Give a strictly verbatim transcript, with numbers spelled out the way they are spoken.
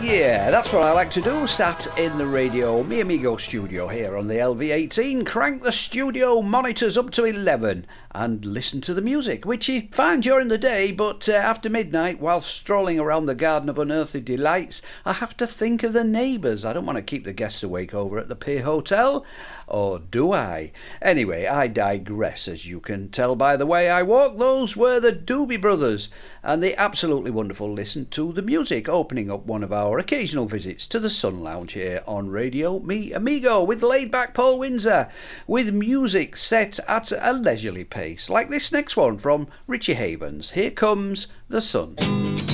Yeah, that's what I like to do, sat in the Radio Mi Amigo studio here on the L V eighteen. Crank the studio monitors up to eleven and listen to the music, which is fine during the day, but uh, after midnight, while strolling around the Garden of Unearthly Delights, I have to think of the neighbours. I don't want to keep the guests awake over at the Pier Hotel, or do I? Anyway, I digress, as you can tell by the way I walk. Those were the Doobie Brothers, and the absolutely wonderful Listen to the Music, opening up one of our occasional visits to the Sun Lounge here on Radio Mi Amigo, with laid-back Paul Windsor, with music set at a leisurely pace, like this next one from Richie Havens. Here comes the sun.